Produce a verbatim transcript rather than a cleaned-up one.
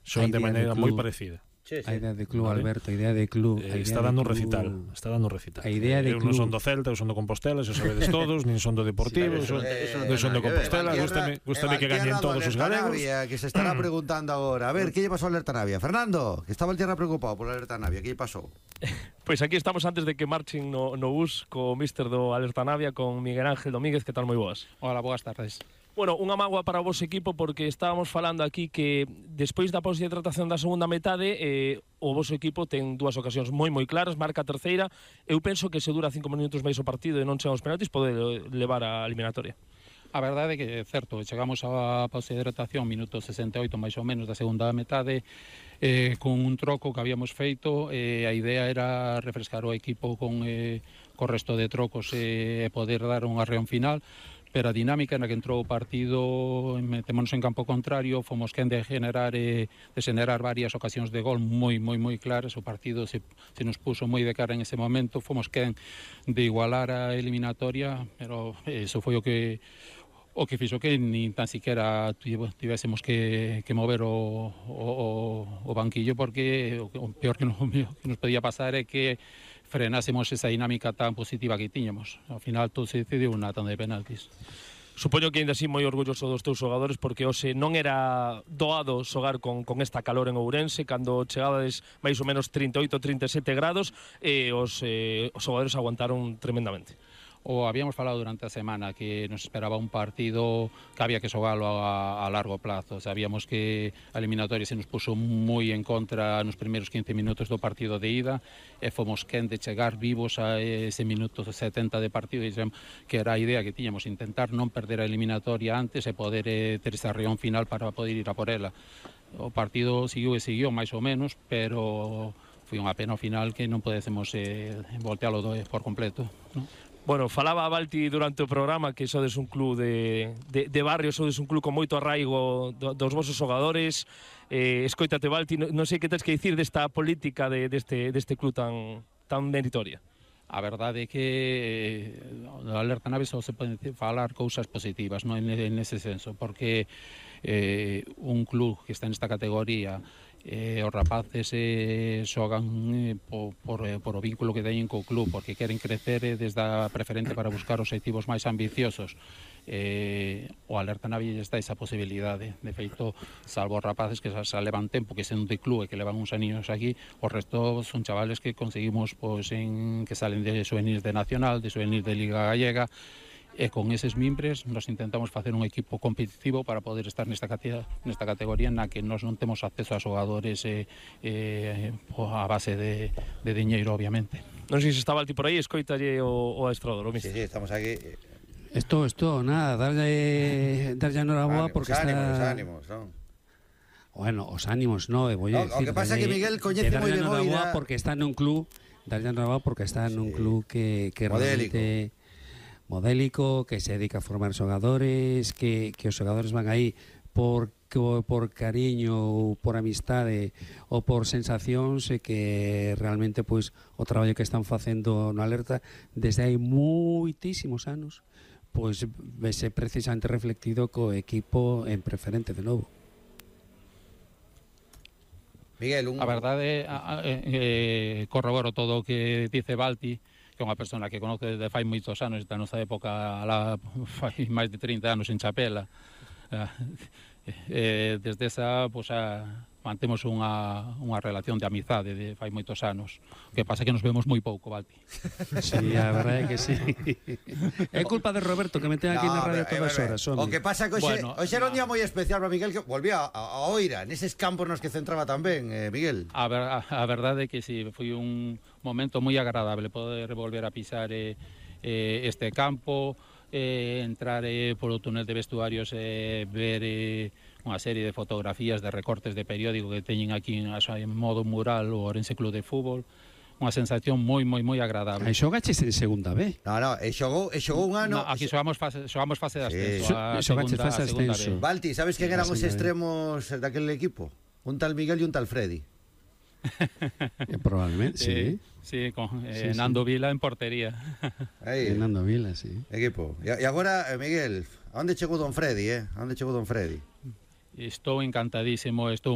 xogan de maneira moi parecida. Sí, sí. A idea de club, vale. Alberto, a idea de club. Eh, está dando un recital, está dando un recital. A idea de eu club. non son do Celta, eu son do Compostela, se sabedes todos, nin son do Deportivo, sí, son, eh, non son do Compostela, gústame, gústame que gañen todos os galegos. Navia, que se estará preguntando agora, a ver, que lle pasou a Alerta Navia? Fernando, que estaba el tierra preocupado por a Alerta Navia, que lle pasou? Pois aquí estamos antes de que marchen no, no bus co míster do Alerta Navia, con Miguel Ángel Domínguez, que tal, moi boas? Hola, boas tardes. Bueno, unha mágoa para o vosso equipo porque estábamos falando aquí que despois da pausa de hidratación da segunda metade eh, o voso equipo ten dúas ocasións moi moi claras, marca a terceira. Eu penso que se dura cinco minutos máis o partido e non chega aos penaltis pode levar a eliminatoria. A verdade é que é certo, chegamos á pausa de hidratación minuto sesenta e oito máis ou menos da segunda metade eh, con un troco que habíamos feito e eh, a idea era refrescar o equipo con eh, co resto de trocos e eh, poder dar un arreón final. Pero a dinámica na que entrou o partido, metémonos en campo contrario, fomos quen de generar eh, de generar varias ocasións de gol moi moi moi claras, o partido se, se nos puso moi de cara en ese momento, fomos quen de igualar a eliminatoria, pero eso foi o que o que fixo que nin tan siquiera tivésemos que, que mover o, o, o banquillo, porque o peor que nos, que nos podía pasar é que frenásemos esa dinámica tan positiva que tiñamos. Ao final todo se decidiu na tanda de penaltis. Supoño que ainda así moi orgulloso dos teus xogadores porque hoxe non era doado xogar con, con esta calor en Ourense cando chegades máis ou menos trinta e oito, trinta e sete grados e os, eh, os xogadores aguantaron tremendamente. O habíamos falado durante a semana que nos esperaba un partido que había que xogalo a, a largo plazo. Sabíamos que a eliminatoria se nos puso moi en contra nos primeiros quince minutos do partido de ida e fomos quen de chegar vivos a ese minuto setenta de partido e que era a idea que tiñamos, intentar non perder a eliminatoria antes e poder eh, ter esa reón final para poder ir a por ela. O partido siguiu e siguió máis ou menos, pero foi unha pena ao final que non podésemos eh, voltealo por completo, non? Bueno, falaba a Balti durante o programa que sodes un club de, de, de barrio, sodes un club con moito arraigo do, dos vosos xogadores. Eh, escoítate, Balti, non, non sei que tens que dicir desta política de, deste, deste club tan, tan meritoria. A verdade é que no Alerta Navia só se poden falar cousas positivas, non en ese senso, porque eh, un club que está nesta categoría eh, os rapaces eh, xogan eh, por, por, eh, por o vínculo que teñen co club, porque queren crecer eh, desde a preferente para buscar obxectivos máis ambiciosos. Eh, o Alerta Navia está esa posibilidade. De feito, salvo os rapaces que xa levan tempo que sen de club e que levan uns aniños aquí, o resto son chavales que conseguimos pois, en, que salen de souvenirs de Nacional, de souvenirs de Liga Gallega, e con eses mimbres nos intentamos facer un equipo competitivo para poder estar nesta categoría, nesta categoría na que nós non temos acceso a xogadores eh, eh, a base de, de diñeiro, obviamente. Non sei se estaba Balti por aí, escoitalle o, o Estrador, o Sí, sí, estamos aquí. Esto, esto, nada, darlle, darlle enhoraboa porque os ánimos, está... Os ánimos, non? Bueno, os ánimos, no, e voy a no, decir... O que pasa é que Miguel coñece moi de moira... porque está nun club, darlle enhoraboa porque está nun sí. club que, que realmente... modélico, que se dedica a formar xogadores, que, que os xogadores van aí por, por cariño ou por amistade ou por sensacións e que realmente pois o traballo que están facendo no Alerta desde hai moitísimos anos pois vese precisamente reflectido co equipo en preferente de novo. Miguel, un... A verdade a, a, eh, corroboro todo o que dice Balti, que é unha persona que conoce desde fai moitos anos, da nosa época, la, fai máis de trinta anos en Chapela. Eh, desde esa, pues, a, mantemos unha, unha relación de amizade de fai moitos anos. O que pasa é que nos vemos moi pouco, Balti. Sí, a verdade é que sí. É culpa de Roberto que me ten aquí no, na radio todas as horas. O que pasa que hoxe, bueno, hoxe era un día moi especial para Miguel, que volvía a, a Oira, neses campos nos que centraba tamén, eh, Miguel. A, ver, a, a verdade é que sí, foi un momento moi agradable poder volver a pisar eh, eh, este campo, eh, entrar eh, polo túnel de vestuarios e eh, ver eh, unha serie de fotografías de recortes de periódico que teñen aquí en, en modo mural o Ourense Club de Fútbol. Unha sensación moi, moi, moi agradable. E xogaches en segunda B? No, no, e xogou, e xogou un ano... No, aquí xogamos fase, xogamos fase de ascenso. Sí. Xogaches fase de ascenso. Balti, sabes quen eran os extremos daquele equipo? Un tal Miguel e un tal Freddy. Eh, probablemente, sí. Eh, sí, con eh, sí, Nando sí. Vila en portería. Aí. Nando Vila, sí. Equipo. E, e agora, eh, Miguel, a onde chegou Don Freddy, eh? A onde chegou Don Freddy? Estou encantadísimo, estou